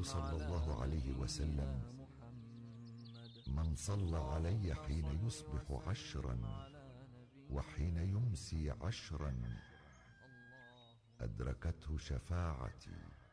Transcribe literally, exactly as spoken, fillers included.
صلى الله عليه وسلم: من صلى علي حين يصبح عشرا وحين يمسي عشرا أدركته شفاعتي.